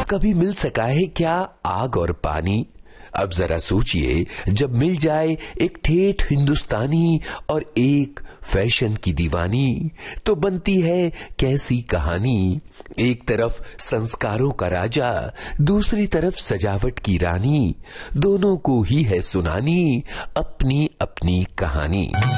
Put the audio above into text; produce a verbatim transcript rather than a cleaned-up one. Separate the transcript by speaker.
Speaker 1: कभी मिल सका है क्या आग और पानी? अब जरा सोचिए, जब मिल जाए एक ठेठ हिंदुस्तानी और एक फैशन की दीवानी, तो बनती है कैसी कहानी। एक तरफ संस्कारों का राजा, दूसरी तरफ सजावट की रानी, दोनों को ही है सुनानी अपनी अपनी कहानी।